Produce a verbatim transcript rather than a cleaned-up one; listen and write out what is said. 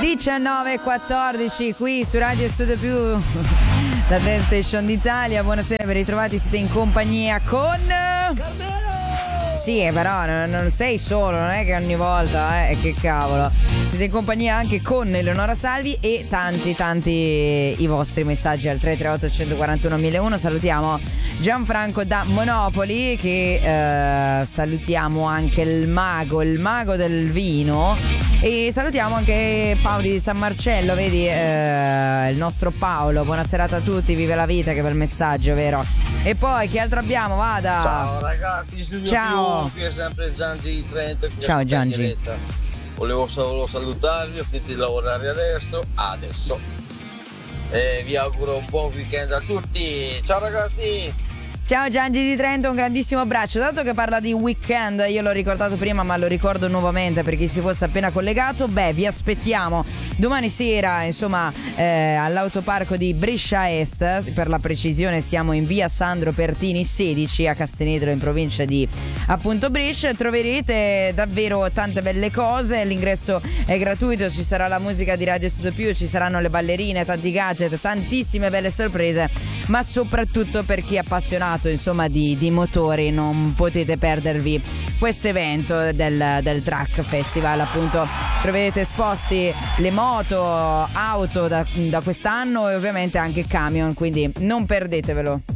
diciannove e quattordici qui su Radio Studio Più, la Dance Station d'Italia. Buonasera, ben ritrovati, siete in compagnia con Carmelo. Sì, però non, non sei solo, non è che ogni volta, eh, che cavolo. Siete in compagnia anche con Eleonora Salvi e tanti tanti i vostri messaggi al tre tre otto uno quattro uno uno zero uno. Salutiamo Gianfranco da Monopoli, che eh, salutiamo anche il mago, il mago del vino, e salutiamo anche Paolo di San Marcello, vedi, eh, il nostro Paolo. Buona serata a tutti, vive la vita, che bel messaggio, vero? E poi chi altro abbiamo? Vada. Ciao ragazzi, studio Ciao. Più, qui è sempre Giangi di Trento. Ciao Giangi. Volevo solo salutarvi, ho finito di lavorare adesso, adesso. E vi auguro un buon weekend a tutti. Ciao ragazzi. Ciao Giangi di Trento, un grandissimo abbraccio. Dato che parla di weekend, io l'ho ricordato prima ma lo ricordo nuovamente per chi si fosse appena collegato. Beh, vi aspettiamo domani sera, insomma, eh, all'autoparco di Brescia Est. Per la precisione siamo in via Sandro Pertini sedici a Castenetro, in provincia di appunto Brescia. Troverete davvero tante belle cose, l'ingresso è gratuito, ci sarà la musica di Radio Studio Più, ci saranno le ballerine, tanti gadget, tantissime belle sorprese, ma soprattutto per chi è appassionato insomma di, di motori non potete perdervi questo evento del, del Truck Festival. Appunto troverete esposti le moto, auto da, da quest'anno e ovviamente anche camion, quindi non perdetevelo.